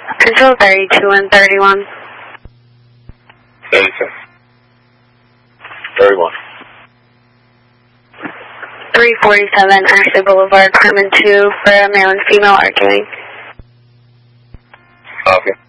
Control 32 and 31. 32. 31. 347 Ashley Boulevard, apartment 2 for a male and female arguing. Okay.